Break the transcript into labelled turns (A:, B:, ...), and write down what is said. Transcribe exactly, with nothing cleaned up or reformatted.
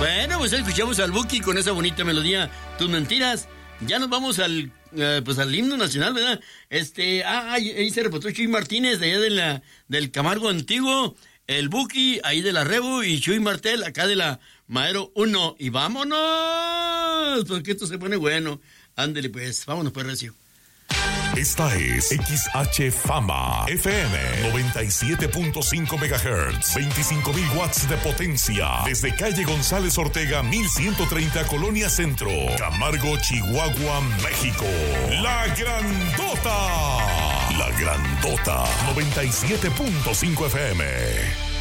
A: Bueno, pues escuchamos al Buki con esa bonita melodía, Tus Mentiras. Ya nos vamos al, uh, pues al himno nacional, ¿verdad? Este, ah, ahí, ahí se reportó Chuy Martínez, de allá de la, del Camargo Antiguo, el Buki, ahí de la Rebo, y Chuy Martel, acá de la Madero uno. Y vámonos, porque esto se pone bueno. Ándele pues, vámonos pues, recio.
B: Esta es X H Fama F M noventa y siete punto cinco megahertz, veinticinco mil watts de potencia, desde calle González Ortega mil ciento treinta, Colonia Centro, Camargo, Chihuahua, México. La Grandota. La Grandota noventa y siete punto cinco F M.